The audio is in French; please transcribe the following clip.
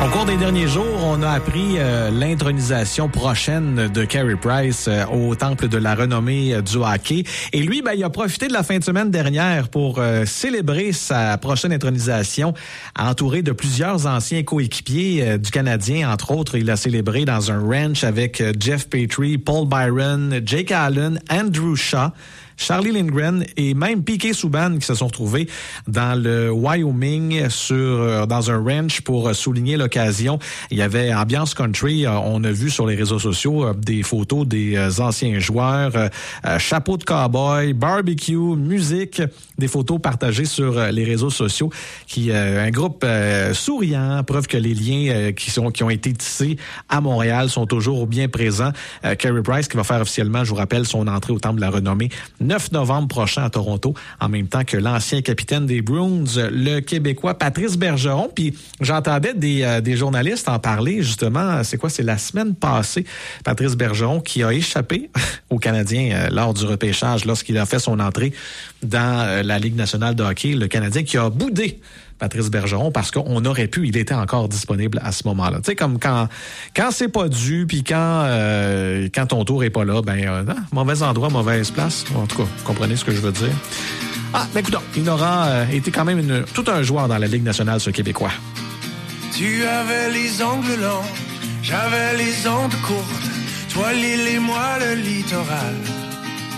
Au cours des derniers jours, on a appris l'intronisation prochaine de Carey Price au temple de la renommée du hockey. Et lui, il a profité de la fin de semaine dernière pour célébrer sa prochaine intronisation, entouré de plusieurs anciens coéquipiers du Canadien. Entre autres, il a célébré dans un ranch avec Jeff Petrie, Paul Byron, Jake Allen, Andrew Shaw, Charlie Lindgren et même Piquet Souban qui se sont retrouvés dans le Wyoming dans un ranch pour souligner l'occasion. Il y avait ambiance country. On a vu sur les réseaux sociaux des photos des anciens joueurs, chapeau de cowboy, barbecue, musique, des photos partagées sur les réseaux sociaux un groupe souriant, preuve que les liens qui ont été tissés à Montréal sont toujours bien présents. Carey Price qui va faire officiellement, je vous rappelle, son entrée au temple de la renommée 9 novembre prochain à Toronto, en même temps que l'ancien capitaine des Bruins, le Québécois Patrice Bergeron. Puis j'entendais des journalistes en parler, justement, c'est la semaine passée, Patrice Bergeron qui a échappé aux Canadiens lors du repêchage, lorsqu'il a fait son entrée dans la Ligue nationale de hockey. Le Canadien qui a boudé Patrice Bergeron parce qu'on aurait pu, il était encore disponible à ce moment-là. Tu sais, comme quand c'est pas dû, puis quand ton tour est pas là, mauvais endroit, mauvaise place. En tout cas, vous comprenez ce que je veux dire. Écoute, il aura été quand même tout un joueur dans la Ligue nationale, ce Québécois. Tu avais les ongles longs, j'avais les ondes courtes, toi l'île et moi le littoral.